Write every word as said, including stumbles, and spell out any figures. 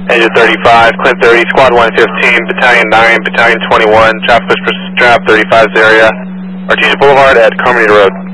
Engine thirty-five, Clint thirty, Squad one fifteen, Battalion nine, Battalion twenty-one, traffic push draft thirty-five's area, Artesia Boulevard at Carmenita Road.